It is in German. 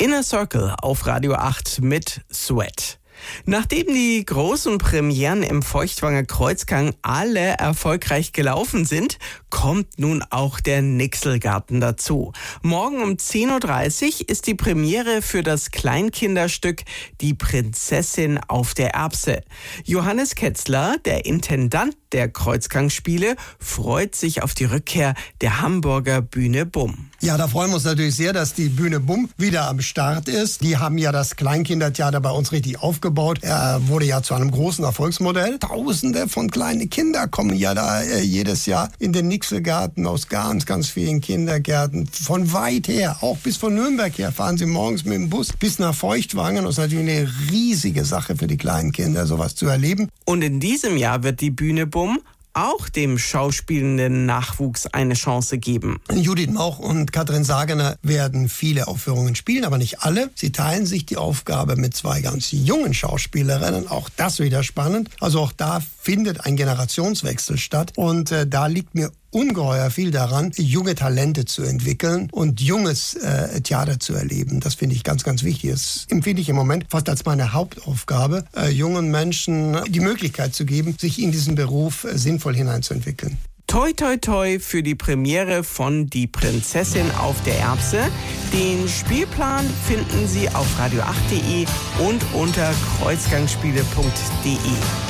Inner Circle auf Radio 8 mit Sweat. Nachdem die großen Premieren im Feuchtwanger Kreuzgang alle erfolgreich gelaufen sind, kommt nun auch der Nixelgarten dazu. Morgen um 10.30 Uhr ist die Premiere für das Kleinkinderstück Die Prinzessin auf der Erbse. Johannes Ketzler, der Intendant der Kreuzgangspiele, freut sich auf die Rückkehr der Hamburger Bühne Bumm. Ja, da freuen wir uns natürlich sehr, dass die Bühne Bumm wieder am Start ist. Die haben ja das Kleinkindertheater bei uns richtig aufgebaut. Er wurde ja zu einem großen Erfolgsmodell. Tausende von kleinen Kindern kommen ja da jedes Jahr in den Nixelgarten aus ganz vielen Kindergärten. Von weit her, auch bis von Nürnberg her, fahren sie morgens mit dem Bus bis nach Feuchtwangen. Das ist natürlich eine riesige Sache für die kleinen Kinder, sowas zu erleben. Und in diesem Jahr wird die Bühne Bumm auch dem schauspielenden Nachwuchs eine Chance geben. Judith Mauch und Katrin Sagener werden viele Aufführungen spielen, aber nicht alle. Sie teilen sich die Aufgabe mit zwei ganz jungen Schauspielerinnen. Auch das wieder spannend. Also auch da findet ein Generationswechsel statt. Und da liegt mir ungeheuer viel daran, junge Talente zu entwickeln und junges Theater zu erleben. Das finde ich ganz wichtig. Das empfinde ich im Moment fast als meine Hauptaufgabe, jungen Menschen die Möglichkeit zu geben, sich in diesen Beruf sinnvoll hineinzuentwickeln. Toi, toi, toi für die Premiere von Die Prinzessin auf der Erbse. Den Spielplan finden Sie auf radio8.de und unter kreuzgangspiele.de.